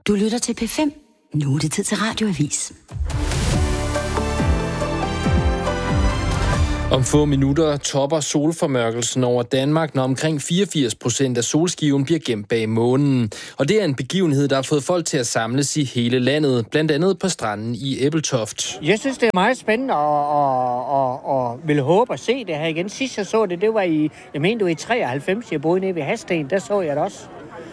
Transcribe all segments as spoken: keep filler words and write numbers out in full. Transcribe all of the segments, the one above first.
Du lytter til P fem. Nu er det tid til Radioavis. Om få minutter topper solformørkelsen over Danmark, når omkring fireogfirs procent af solskiven bliver gemt bag månen. Og det er en begivenhed, der har fået folk til at samles i hele landet, blandt andet på stranden i Ebeltoft. Jeg synes, det er meget spændende og, og, og, og vil håbe at se det her igen. Sidst jeg så det, det var i, jeg mener, det var i treoghalvfems, jeg boede nede ved Hasten, der så jeg det også.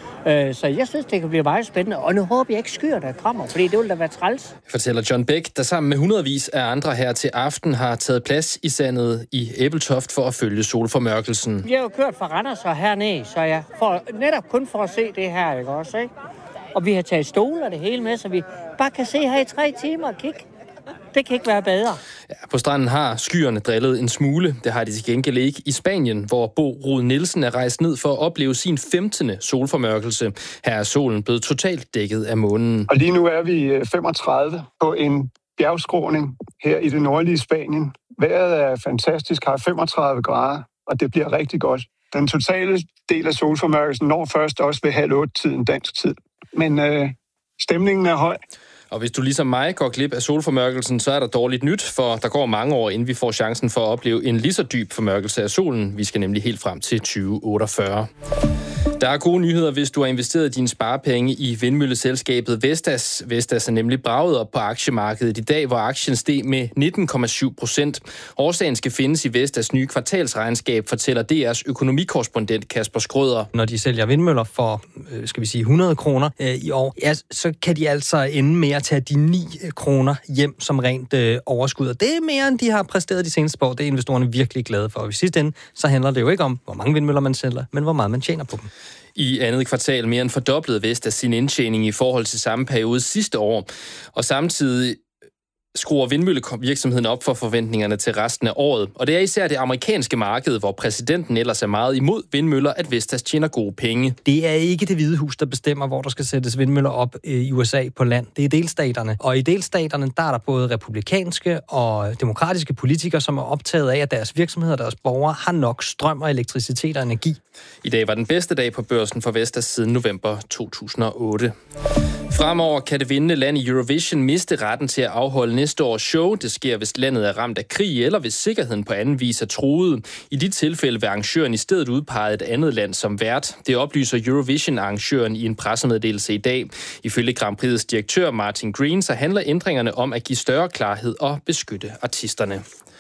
Så jeg synes, det kan blive meget spændende, og nu håber jeg ikke skyer, der kommer, fordi det vil da være træls. Fortæller John Bæk, der sammen med hundredvis af andre her til aften har taget plads i sandet i Ebeltoft for at følge solformørkelsen. Jeg har jo kørt fra Randers og hernede, så jeg får netop kun for at se det her, ikke også, ikke? Og vi har taget stole og det hele med, så vi bare kan se her i tre timer og kigge. Det kan ikke være bedre. Ja, på stranden har skyerne drillet en smule. Det har de til gengæld ikke i Spanien, hvor Bo Rud Nielsen er rejst ned for at opleve sin femtende solformørkelse. Her er solen blevet totalt dækket af månen. Og lige nu er vi femogtredive på en bjergskråning her i det nordlige Spanien. Vejret er fantastisk, har femogtredive grader, og det bliver rigtig godt. Den totale del af solformørkelsen når først også ved halv otte tiden dansk tid. Men øh, stemningen er høj. Og hvis du ligesom mig går glip af solformørkelsen, så er der dårligt nyt, for der går mange år, inden vi får chancen for at opleve en lige så dyb formørkelse af solen. Vi skal nemlig helt frem til tyve otteogfyrre. Der er gode nyheder, hvis du har investeret dine sparepenge i vindmølleselskabet Vestas. Vestas er nemlig braget op på aktiemarkedet i dag, hvor aktien steg med nitten komma syv procent. Årsagen skal findes i Vestas nye kvartalsregnskab, fortæller D R's økonomikorrespondent Kasper Skrøder. Når de sælger vindmøller for, skal vi sige, hundrede kroner øh, i år, ja, så kan de altså ende med at tage de ni kroner hjem som rent øh, overskud. Og det er mere, end de har præsteret de seneste år. Det er investorerne virkelig glade for. Og i sidste ende, så handler det jo ikke om, hvor mange vindmøller man sælger, men hvor meget man tjener på dem. I andet kvartal mere end fordoblede Vestas sin indtjening i forhold til samme periode sidste år. Og samtidig skruer vindmøllevirksomheden op for forventningerne til resten af året. Og det er især det amerikanske marked, hvor præsidenten ellers er meget imod vindmøller, at Vestas tjener gode penge. Det er ikke det Hvide Hus, der bestemmer, hvor der skal sættes vindmøller op i U S A på land. Det er delstaterne. Og i delstaterne, der er der både republikanske og demokratiske politikere, som er optaget af, at deres virksomheder og deres borgere har nok strøm og elektricitet og energi. I dag var den bedste dag på børsen for Vestas siden november to tusind og otte. Fremover kan det vindende land i Eurovision miste retten til at afholde næste års show. Det sker, hvis landet er ramt af krig, eller hvis sikkerheden på anden vis er truet. I de tilfælde vil arrangøren i stedet udpege et andet land som vært. Det oplyser Eurovision-arrangøren i en pressemeddelelse i dag. Ifølge Grand Prix's direktør Martin Green, så handler ændringerne om at give større klarhed og beskytte artisterne.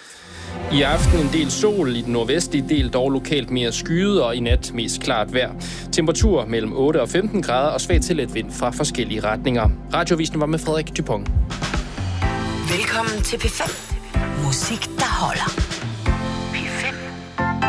I aften en del sol, i den nordvestlige del dog lokalt mere skyet, og i nat mest klart vejr. Temperatur mellem otte og femten grader og svag til let vind fra forskellige retninger. Radioavisen var med Frederik Dupont. Velkommen til P fem. Musik, der holder.